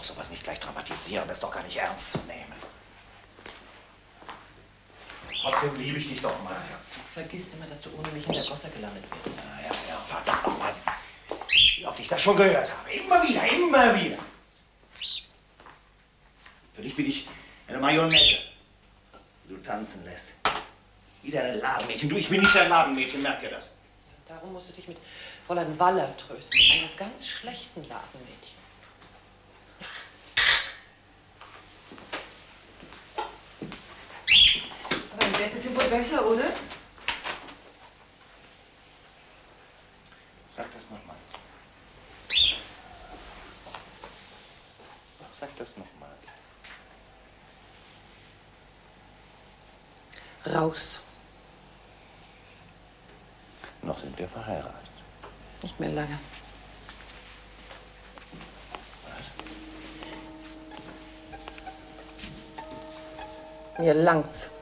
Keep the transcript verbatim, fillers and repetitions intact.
doch sowas nicht gleich dramatisieren. Das ist doch gar nicht ernst zu nehmen. Trotzdem liebe ich dich doch mal. Vergiss immer, dass du ohne mich in der Gosse gelandet wirst. Ja, ja, ja, verdammt nochmal. Wie oft ich das schon gehört habe. Immer wieder, immer wieder. Für dich bin ich eine Marionette, die du tanzen lässt. Wie dein Ladenmädchen. Du, ich bin nicht dein Ladenmädchen, merkt ihr das? Darum musst du dich mit Fräulein Waller trösten, einem ganz schlechten Ladenmädchen. Aber im Bett ist sie wohl besser, oder? Sag das nochmal. Sag das nochmal. Raus. Noch sind wir verheiratet. Nicht mehr lange. Was? Mir langt's.